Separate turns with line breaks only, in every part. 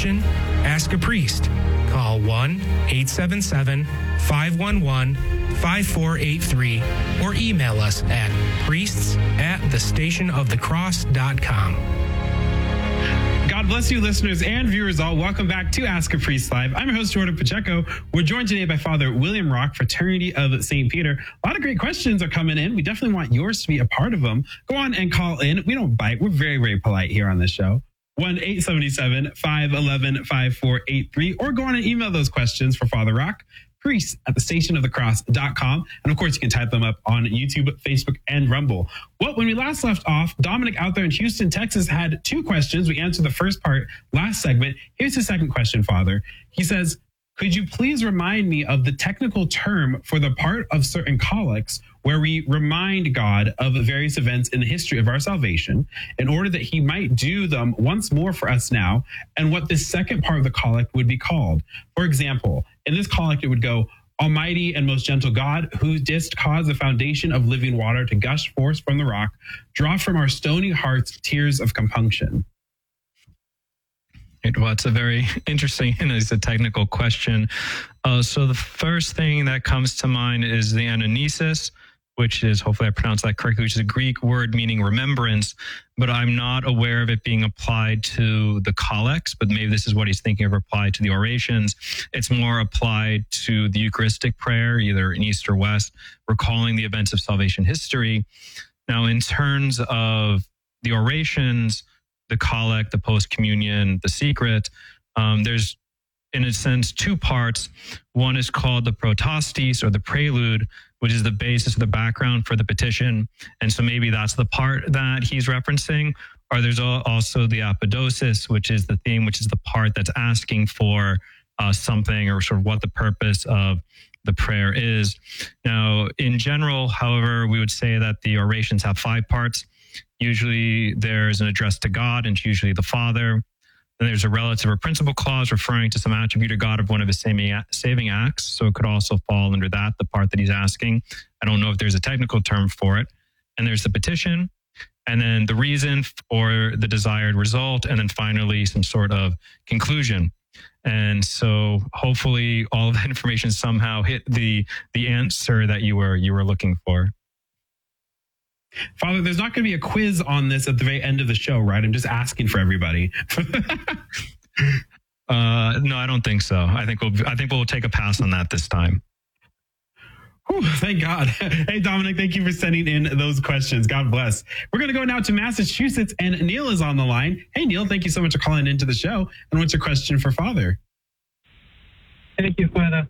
question? Ask a priest. Call 1-877-511-5483 or email us at priests@thestationofthecross.com.
God bless you, listeners and viewers all. Welcome back to Ask a Priest Live. I'm your host, Jordan Pacheco. We're joined today by Father William Rock, Fraternity of St. Peter. A lot of great questions are coming in. We definitely want yours to be a part of them. Go on and call in. We don't bite. We're very, very polite here on this show. 1-877-511-5483, or go on and email those questions for Father Rock, priests@thestationofthecross.com. And of course, you can type them up on YouTube, Facebook, and Rumble. Well, when we last left off, Dominic out there in Houston, Texas had two questions. We answered the first part last segment. Here's the second question, Father. He says, could you please remind me of the technical term for the part of certain collects where we remind God of various events in the history of our salvation in order that he might do them once more for us now, and what this second part of the collect would be called? For example, in this collect, it would go, Almighty and most gentle God, who didst cause the foundation of living water to gush forth from the rock, draw from our stony hearts tears of compunction.
Well, it's a very interesting and it's a technical question. So the first thing that comes to mind is the anamnesis, which is, hopefully I pronounced that correctly, which is a Greek word meaning remembrance, but I'm not aware of it being applied to the collects, but maybe this is what he's thinking of applied to the orations. It's more applied to the Eucharistic prayer, either in East or West, recalling the events of salvation history. Now, in terms of the orations, the collect, the post-communion, the secret, there's, in a sense, two parts. One is called the protostis, or the prelude, which is the basis of the background for the petition. And so maybe that's the part that he's referencing. Or there's also the apodosis, which is the theme, which is the part that's asking for something, or sort of what the purpose of the prayer is. Now, in general, however, we would say that the orations have 5 parts. Usually there's an address to God, and it's usually the Father. Then there's a relative or principal clause referring to some attribute of God of one of his saving acts. So it could also fall under that, the part that he's asking. I don't know if there's a technical term for it. And there's the petition, and then the reason or the desired result, and then finally some sort of conclusion. And so hopefully all of that information somehow hit the answer that you were looking for.
Father, there's not going to be a quiz on this at the very end of the show, right? I'm just asking for everybody.
No, I don't think so. I think we'll take a pass on that this time.
Whew, thank God. Hey, Dominic, thank you for sending in those questions. God bless. We're going to go now to Massachusetts, and Neil is on the line. Hey, Neil, thank you so much for calling into the show. And what's your question for Father?
Thank you, Father.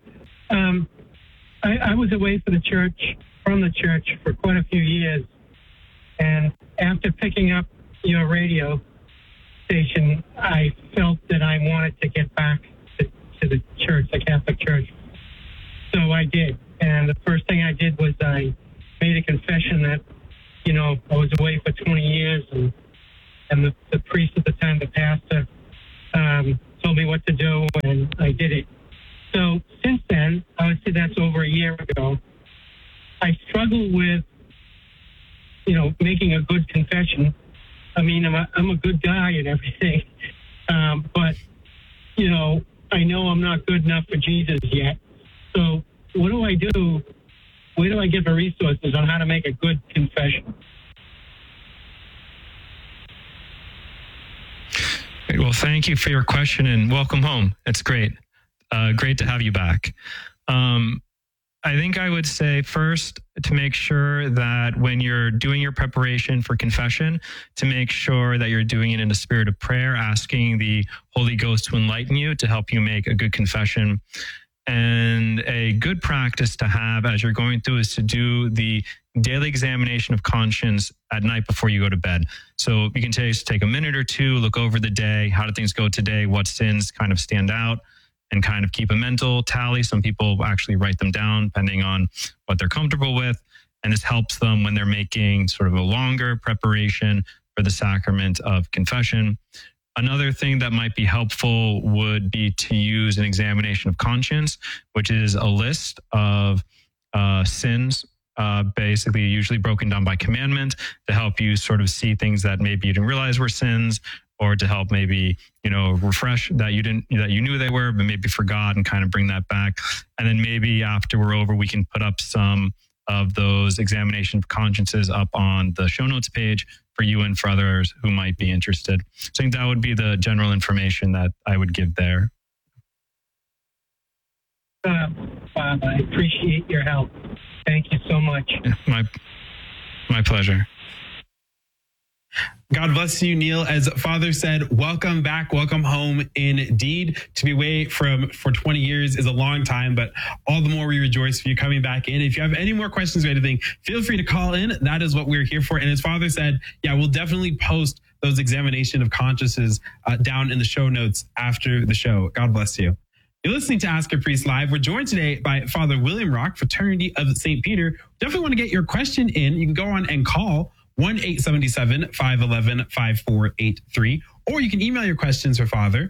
I was away from the church for quite a few years. And after picking up your radio station, I felt that I wanted to get back to the church, the Catholic Church. So I did. And the first thing I did was I made a confession that, I was away for 20 years, and the priest at the time, the pastor, told me what to do, and I did it. So since then, I would say that's over a year ago, I struggle with making a good confession. I mean, I'm a good guy and everything, but I know I'm not good enough for Jesus yet. So what do I do? Where do I get the resources on how to make a good confession?
Well, thank you for your question, and welcome home. It's great. Great to have you back. I think I would say first, to make sure that when you're doing your preparation for confession, to make sure that you're doing it in a spirit of prayer, asking the Holy Ghost to enlighten you, to help you make a good confession. And a good practice to have as you're going through is to do the daily examination of conscience at night before you go to bed. So you can take a minute or two, look over the day. How did things go today? What sins kind of stand out? And kind of keep a mental tally. Some people actually write them down depending on what they're comfortable with. And this helps them when they're making sort of a longer preparation for the sacrament of confession. Another thing that might be helpful would be to use an examination of conscience, which is a list of sins, basically usually broken down by commandment, to help you sort of see things that maybe you didn't realize were sins, or to help maybe, refresh that you knew they were, but maybe forgot, and kind of bring that back. And then maybe after we're over, we can put up some of those examination of consciences up on the show notes page for you and for others who might be interested. So I think that would be the general information that I would give there.
Bob, I appreciate your help. Thank you so much.
My pleasure.
God bless you, Neil. As Father said, welcome back, welcome home indeed. To be away for 20 years is a long time, but all the more we rejoice for you coming back in. If you have any more questions or anything, feel free to call in. That is what we're here for. And as Father said, we'll definitely post those examination of consciences down in the show notes after the show. God bless you. You're listening to Ask a Priest Live. We're joined today by Father William Rock, Fraternity of St. Peter. Definitely want to get your question in. You can go on and call 1-877-511-5483, or you can email your questions for Father,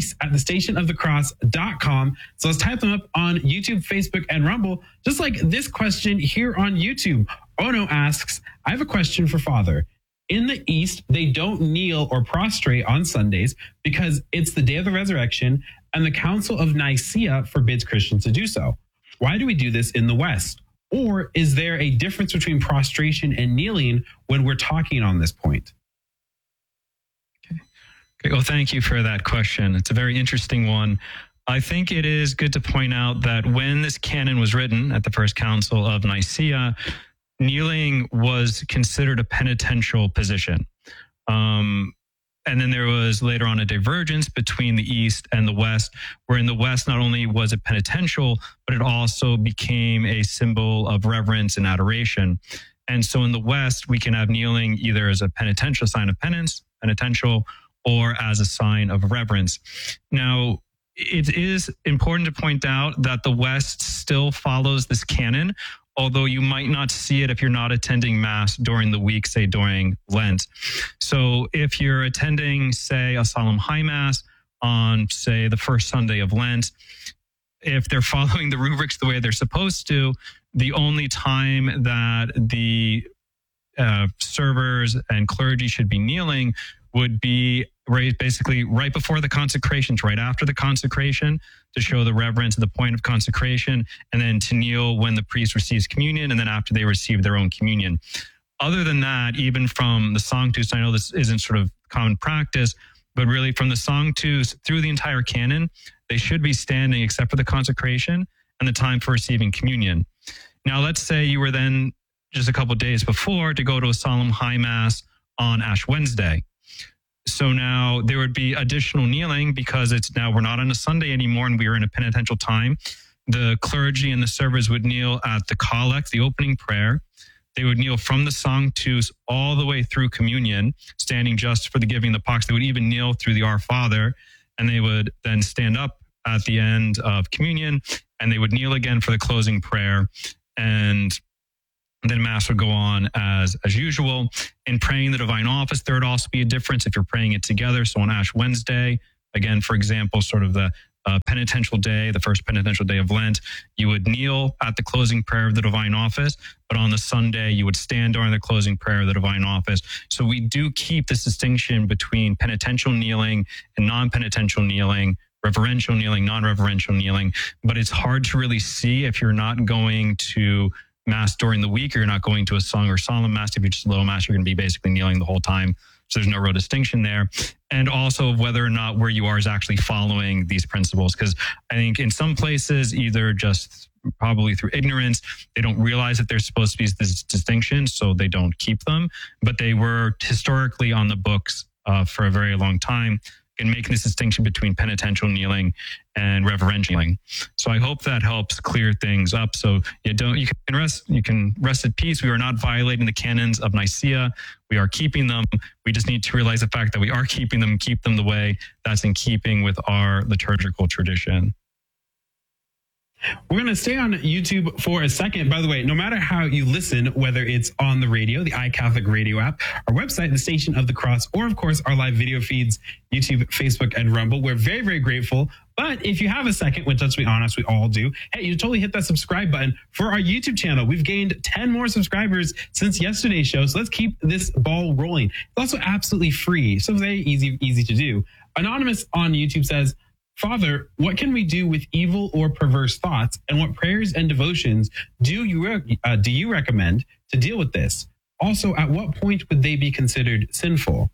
priest@thestationofthecross.com. So let's type them up on YouTube, Facebook, and Rumble, just like this question here on YouTube. Ono asks, I have a question for Father. In the East, they don't kneel or prostrate on Sundays because it's the day of the resurrection, and the Council of Nicaea forbids Christians to do so. Why do we do this in the West? Or is there a difference between prostration and kneeling when we're talking on this point?
Okay. Well, thank you for that question. It's a very interesting one. I think it is good to point out that when this canon was written at the First Council of Nicaea, kneeling was considered a penitential position. And then there was later on a divergence between the East and the West, where in the West, not only was it penitential, but it also became a symbol of reverence and adoration. And so in the West, we can have kneeling either as a penitential sign of penance, penitential, or as a sign of reverence. Now, it is important to point out that the West still follows this canon, although you might not see it if you're not attending Mass during the week, say during Lent. So if you're attending, say, a solemn high Mass on, say, the first Sunday of Lent, if they're following the rubrics the way they're supposed to, the only time that the servers and clergy should be kneeling would be basically right before the consecrations, right after the consecration, to show the reverence at the point of consecration, and then to kneel when the priest receives communion, and then after they receive their own communion. Other than that, even from the Sanctus, I know this isn't sort of common practice, but really from the Sanctus through the entire canon, they should be standing except for the consecration and the time for receiving communion. Now, let's say you were then just a couple of days before to go to a solemn high Mass on Ash Wednesday. So now there would be additional kneeling because we're not on a Sunday anymore and we are in a penitential time. The clergy and the servers would kneel at the collect, the opening prayer. They would kneel from the Sanctus all the way through communion, standing just for the giving of the pox. They would even kneel through the Our Father, and they would then stand up at the end of communion, and they would kneel again for the closing prayer. And then Mass would go on as usual. In praying the Divine Office, there would also be a difference if you're praying it together. So on Ash Wednesday, again, for example, sort of the penitential day, the first penitential day of Lent, you would kneel at the closing prayer of the Divine Office, but on the Sunday, you would stand during the closing prayer of the Divine Office. So we do keep this distinction between penitential kneeling and non-penitential kneeling, reverential kneeling, non-reverential kneeling, but it's hard to really see if you're not going to Mass during the week, or you're not going to a sung or solemn Mass. If you're just low Mass, you're going to be basically kneeling the whole time. So there's no real distinction there. And also whether or not where you are is actually following these principles. Because I think in some places, either just probably through ignorance, they don't realize that there's supposed to be this distinction, so they don't keep them. But they were historically on the books for a very long time, and making this distinction between penitential kneeling and reverential kneeling. So I hope that helps clear things up. So you can rest at peace. We are not violating the canons of Nicaea. We are keeping them. We just need to realize the fact that we are keeping them, keep them the way that's in keeping with our liturgical tradition.
We're going to stay on YouTube for a second. By the way, no matter how you listen, whether it's on the radio, the iCatholic radio app, our website, the Station of the Cross, or of course, our live video feeds, YouTube, Facebook, and Rumble, we're very, very grateful. But if you have a second, which let's be honest, we all do, hey, you totally hit that subscribe button for our YouTube channel. We've gained 10 more subscribers since yesterday's show. So let's keep this ball rolling. It's also absolutely free. So very easy to do. Anonymous on YouTube says, Father, what can we do with evil or perverse thoughts, and what prayers and devotions do you recommend to deal with this? Also, at what point would they be considered sinful?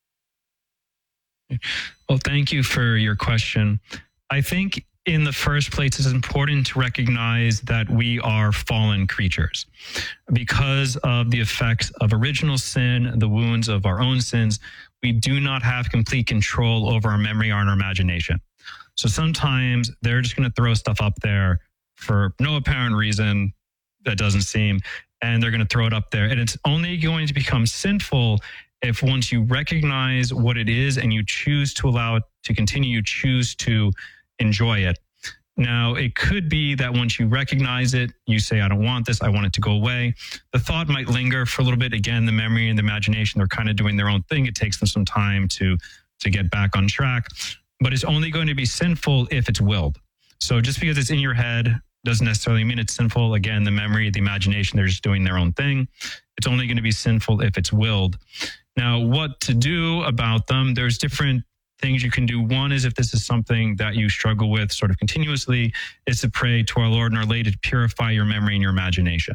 Well, thank you for your question. I think in the first place, it's important to recognize that we are fallen creatures. Because of the effects of original sin, the wounds of our own sins, we do not have complete control over our memory or our imagination. So sometimes they're just going to throw stuff up there for no apparent reason that doesn't seem, and they're going to throw it up there. And it's only going to become sinful if once you recognize what it is and you choose to allow it to continue, you choose to enjoy it. Now, it could be that once you recognize it, you say, I don't want this, I want it to go away. The thought might linger for a little bit. Again, the memory and the imagination, they're kind of doing their own thing. It takes them some time to get back on track. But it's only going to be sinful if it's willed. So just because it's in your head doesn't necessarily mean it's sinful. Again, the memory, the imagination, they're just doing their own thing. It's only going to be sinful if it's willed. Now, what to do about them? There's different things you can do. One is, if this is something that you struggle with sort of continuously, is to pray to our Lord and Our Lady to purify your memory and your imagination.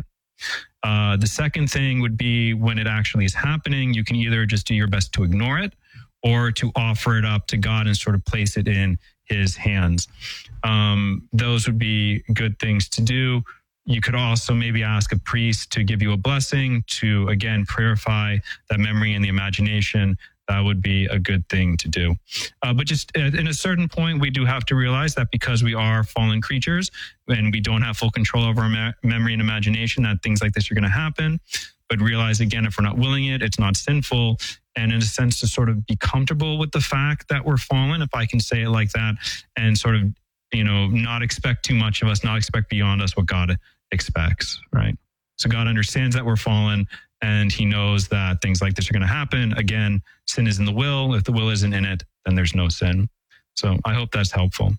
The second thing would be, when it actually is happening, you can either just do your best to ignore it, or to offer it up to God and sort of place it in His hands. Those would be good things to do. You could also maybe ask a priest to give you a blessing to, again, purify that memory and the imagination. That would be a good thing to do. But just in a certain point, we do have to realize that because we are fallen creatures and we don't have full control over our memory and imagination, that things like this are going to happen. But realize, again, if we're not willing it, it's not sinful. And in a sense, to sort of be comfortable with the fact that we're fallen, if I can say it like that, and sort of, not expect too much of us, not expect beyond us what God expects, right? So God understands that we're fallen, and He knows that things like this are going to happen. Again, sin is in the will. If the will isn't in it, then there's no sin. So I hope that's helpful.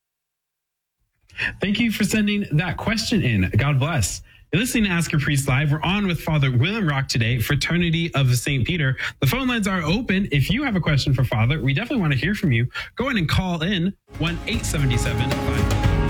Thank you for sending that question in. God bless. You're listening to Ask Your Priest Live. We're on with Father William Rock today, Fraternity of St. Peter. The phone lines are open. If you have a question for Father, we definitely want to hear from you. Go ahead and call in 1-877-5.